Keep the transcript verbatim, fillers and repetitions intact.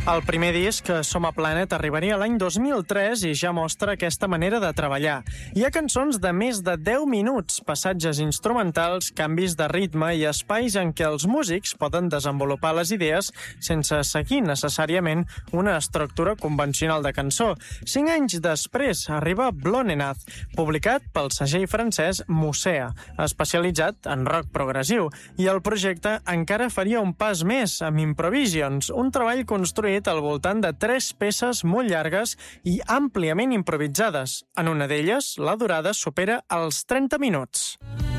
El primer disc, Som a Planet, arribaria l'any dos mil tres i ja mostra aquesta manera de treballar. Hi ha cançons de més de deu minuts, passatges instrumentals, canvis de ritme i espais en què els músics poden desenvolupar les idees sense seguir necessàriament una estructura convencional de cançó. Cinc anys després arriba Blondenath, publicat pel segell francès Musea, especialitzat en rock progressiu, i el projecte encara faria un pas més amb Improvisions, un treball construït al voltant de tres peces molt llargues i àmpliament improvisades. En una d'elles, la durada supera els trenta minuts.